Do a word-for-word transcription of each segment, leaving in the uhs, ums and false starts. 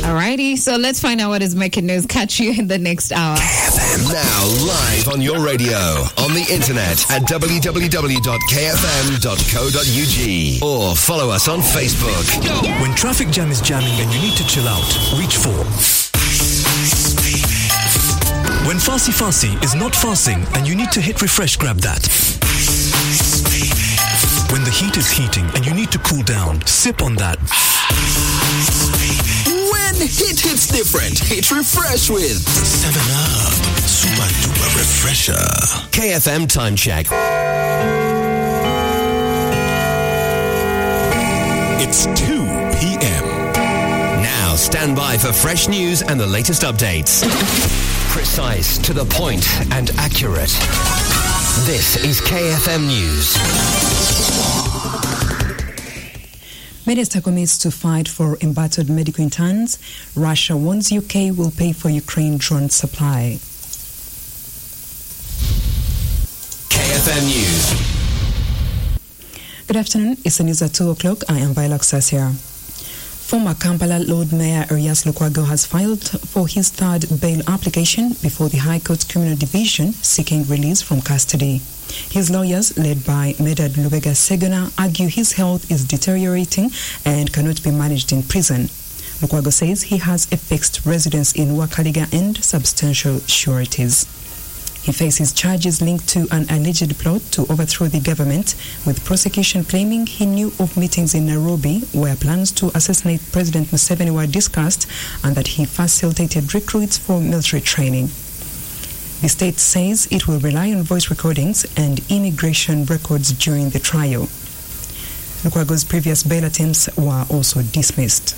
Alrighty, so let's find out what is making news. Catch you in the next hour. Now live on your radio, on the internet at w w w dot k f m dot co dot u g or follow us on Facebook. When traffic jam is jamming and you need to chill out, reach for. When Farsi Farsi is not farcing and you need to hit refresh, grab that. When the heat is heating and you need to cool down, sip on that. When hit hits different, hit refresh with seven up, super duper refresher. K F M time check. It's two p.m. Now stand by for fresh news and the latest updates. Precise, to the point, and accurate. This is K F M News. Minister commits to fight for embattled medical interns. Russia warns U K will pay for Ukraine drone supply. K F M News. Good afternoon. It's the news at two o'clock. I am Viola Sasia. Former Kampala Lord Mayor Erias Lukwago has filed for his third bail application before the High Court Criminal Division, seeking release from custody. His lawyers, led by Medard Lubega Segona, argue his health is deteriorating and cannot be managed in prison. Lukwago says he has a fixed residence in Wakaliga and substantial sureties. He faces charges linked to an alleged plot to overthrow the government, with prosecution claiming he knew of meetings in Nairobi where plans to assassinate President Museveni were discussed and that he facilitated recruits for military training. The state says it will rely on voice recordings and immigration records during the trial. Lukwago's previous bail attempts were also dismissed.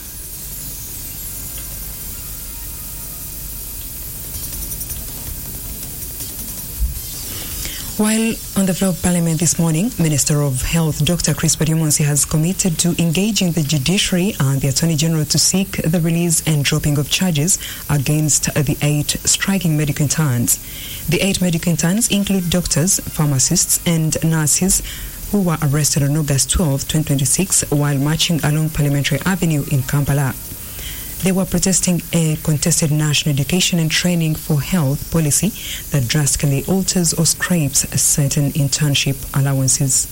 While on the floor of Parliament this morning, Minister of Health Doctor Chris Baryomunsi has committed to engaging the judiciary and the Attorney General to seek the release and dropping of charges against the eight striking medical interns. The eight medical interns include doctors, pharmacists, and nurses who were arrested on August twelfth, twenty twenty-six, while marching along Parliamentary Avenue in Kampala. They were protesting a contested national education and training for health policy that drastically alters or scrapes certain internship allowances.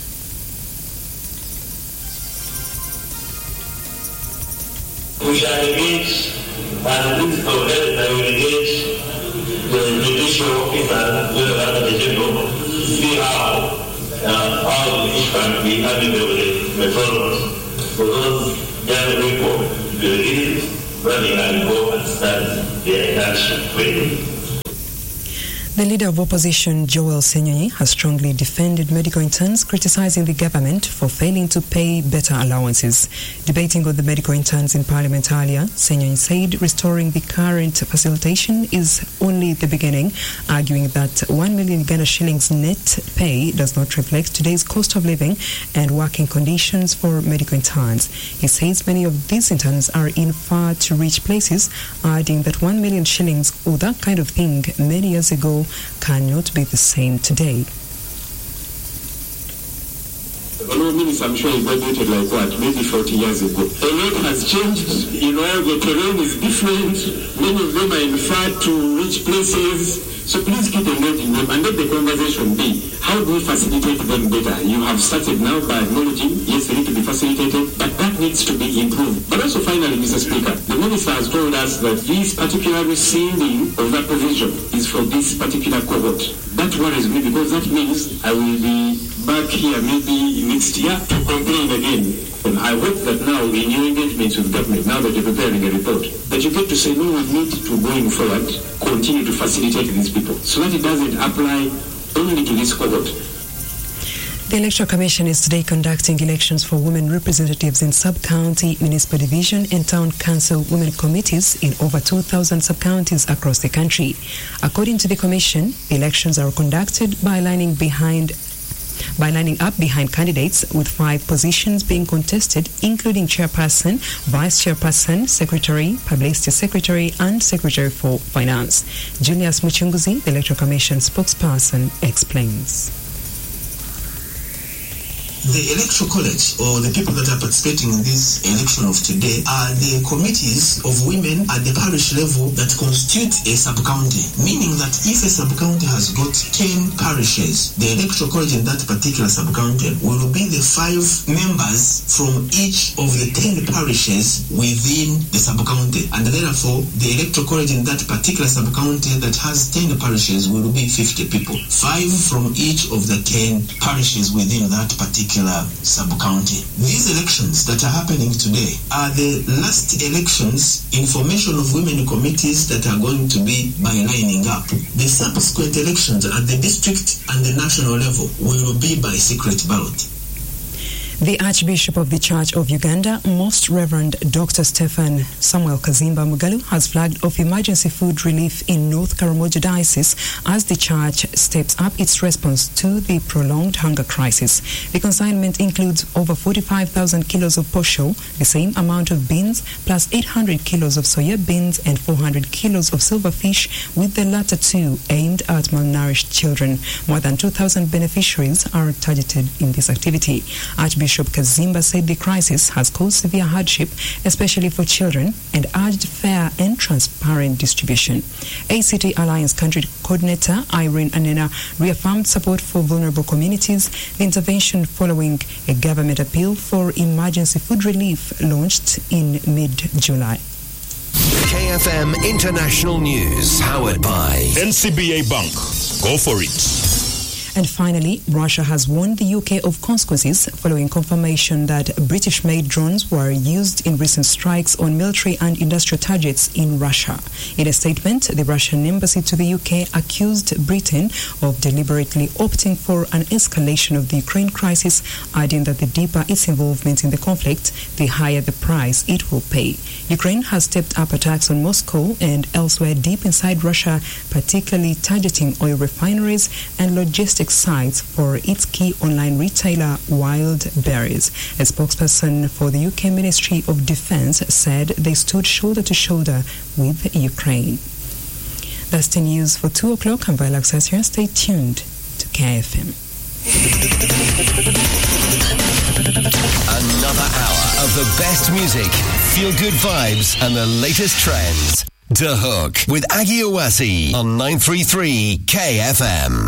We shall engage and principal health that will engage the judicial officer with the Attorney General, see how uh, how each can be handled with the methodology for those young people. Running and go and start their internship training. The leader of opposition, Joel Senyonyi, has strongly defended medical interns, criticizing the government for failing to pay better allowances. Debating on the medical interns in Parliament earlier, Senyonyi said restoring the current facilitation is only the beginning, arguing that one million Ghana shillings net pay does not reflect today's cost of living and working conditions for medical interns. He says many of these interns are in far-to-reach places, adding that one million shillings or that kind of thing many years ago cannot be the same today. Honourable Minister, I'm sure you graduated like what, maybe forty years ago. A lot has changed, you know, the terrain is different, many of them are in far-to-reach places, so please keep engaging them and let the conversation be, how do we facilitate them better? You have started now by acknowledging, yes, they need to be facilitated, but that needs to be improved. But also finally, Mister Speaker, the Minister has told us that this particular rescinding of that provision is for this particular cohort. That worries me because that means I will be back here maybe next year to complain again. And I hope that now in your engagements with government, now that you're preparing a report, that you get to say, no, we need to, going forward, continue to facilitate these people so that it doesn't apply only to this cohort. The Electoral Commission is today conducting elections for women representatives in sub-county, municipal division and town council women committees in over two thousand sub-counties across the country. According to the Commission, the elections are conducted by lining behind by lining up behind candidates, with five positions being contested, including chairperson, vice chairperson, secretary, publicity secretary, and secretary for finance. Julius Muchunguzi, the Electoral Commission spokesperson, explains. the Electoral College, or the people that are participating in this election of today, are the committees of women at the parish level that constitute a sub-county, meaning that if a sub-county has got ten parishes, the Electoral College in that particular sub-county will be the five members from each of the ten parishes within the sub-county, and therefore the Electoral College in that particular sub-county that has ten parishes will be fifty people, five from each of the ten parishes within that particular sub-county. These elections that are happening today are the last elections in formation of women committees that are going to be by lining up. The subsequent elections at the district and the national level will be by secret ballot. The Archbishop of the Church of Uganda, Most Reverend Doctor Stephen Samuel Kazimba Mugalu, has flagged off emergency food relief in North Karamoja Diocese as the Church steps up its response to the prolonged hunger crisis. The consignment includes over forty-five thousand kilos of posho, the same amount of beans, plus eight hundred kilos of soya beans and four hundred kilos of silverfish, with the latter two aimed at malnourished children. More than two thousand beneficiaries are targeted in this activity. Archbishop Bishop Kazimba said the crisis has caused severe hardship, especially for children, and urged fair and transparent distribution. A C T Alliance Country Coordinator Irene Anena reaffirmed support for vulnerable communities. The intervention following a government appeal for emergency food relief launched in mid-July. K F M International News, powered by N C B A Bank. Go for it. And finally, Russia has warned the U K of consequences following confirmation that British-made drones were used in recent strikes on military and industrial targets in Russia. In a statement, the Russian embassy to the U K accused Britain of deliberately opting for an escalation of the Ukraine crisis, adding that the deeper its involvement in the conflict, the higher the price it will pay. Ukraine has stepped up attacks on Moscow and elsewhere deep inside Russia, particularly targeting oil refineries and logistics sites for its key online retailer Wildberries. A spokesperson for the U K Ministry of Defence said they stood shoulder to shoulder with Ukraine. That's the news for two o'clock. I'm Viola Xasia. Stay tuned to K F M. Another hour of the best music, feel-good vibes, and the latest trends. The Hook with Aggie Owasi on nine three three K F M.